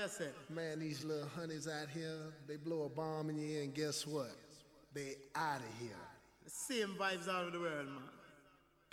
said? Man, these little honeys out here, they blow a bomb in your ear and guess what? They out of here. The same vibes all over the world, man.